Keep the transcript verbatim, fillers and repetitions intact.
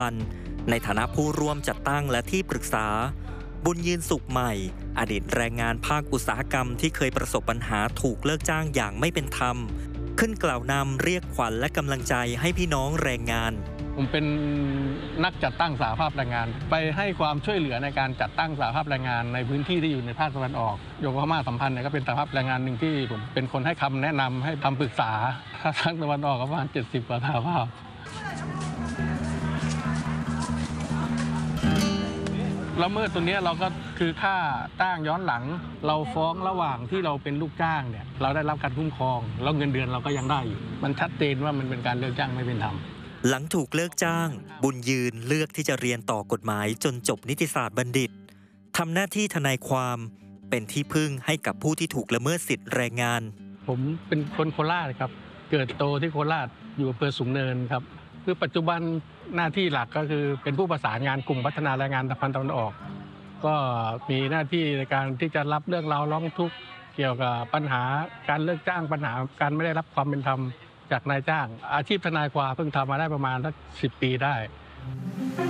ในฐานะผู้ร่วมจัดตั้งและที่ปรึกษาบุญยืนสุขใหม่อดีตแรงงานภาคอุตสาหกรรมที่เคยประสบปัญหาถูกเลิกจ้างอย่างไม่เป็นธรรมขึ้นกล่าวนำเรียกขวัญและกำลังใจให้พี่น้องแรงงานผมเป็นนักจัดตั้งสหภาพแรงงานไปให้ความช่วยเหลือในการจัดตั้งสหภาพแรงงานในพื้นที่ที่อยู่ในภาคตะวันออกโยโกฮาม่าสัมพันธ์เนี่ยก็เป็นสหภาพแรงงานหนึ่งที่ผมเป็นคนให้คำแนะนำให้คำปรึกษาทางตะวันออกประมาณเจ็ดสิบกว่าสหภาพแล้วเมื่อตัวนี้เราก็คือค่าจ้างย้อนหลังเราฟ้องระหว่างที่เราเป็นลูกจ้างเนี่ยเราได้รับการคุ้มครองแล้วเงินเดือนเราก็ยังได้อยู่มันชัดเจนว่ามันเป็นการเลิกจ้างไม่เป็นธรรมหลังถูกเลิกจ้างบุญยืนเลือกที่จะเรียนต่อกฎหมายจนจบนิติศาสตร์บัณฑิตทำหน้าที่ทนายความเป็นที่พึ่งให้กับผู้ที่ถูกละเมิดสิทธิแรงงานผมเป็นคนโคราชครับเกิดโตที่โคราชอยู่อำเภอสูงเนินครับคือปัจจุบันหน้าที่หลักก็คือเป็นผู้ประสานงานกลุ่มพัฒนาแรงงานตะวันตะวันออกก็มีหน้าที่ในการที่จะรับเรื่องราวร้องทุกข์เกี่ยวกับปัญหาการเลิกจ้างปัญหาการไม่ได้รับความเป็นธรรมจากนายจ้างอาชีพทนายความเพิ่งทำมาได้ประมาณสักสิบปีได้